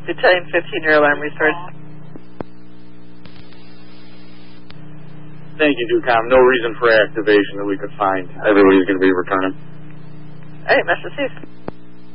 Battalion 15, your alarm restored. Thank you, DUCOM. No reason for activation that we could find. Everybody's going to be returning. All right, Master Chief.